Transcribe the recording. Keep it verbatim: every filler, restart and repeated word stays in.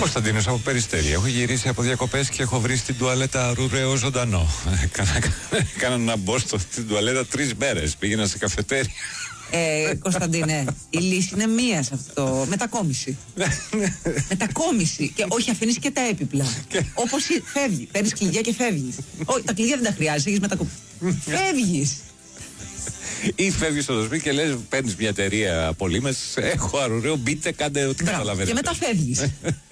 Κωνσταντίνος από Περιστέρη. Έχω γυρίσει από διακοπές και έχω βρει στην τουαλέτα ρουρέο ζωντανό. Κάνα να μπω στην τουαλέτα τρεις μέρες. Πήγαινα σε καφετέρια. Ε, Κωνσταντίνε, η λύση είναι μία σε αυτό. Μετακόμιση. Μετακόμιση. Και όχι, αφήνεις και τα έπιπλα. Όπως φεύγει. Παίρνεις κλειδιά και φεύγεις. Όχι, τα κλειδιά δεν τα χρειάζεσαι. Έχεις μετακομίσει. Φεύγεις. Ή φεύγεις στο σπίτι και λες: παίρνεις μια εταιρεία απολύμες. Έχω αρουραίο, μπείτε, κάντε ό,τι καταλαβαίνετε. Και μετά φεύγεις.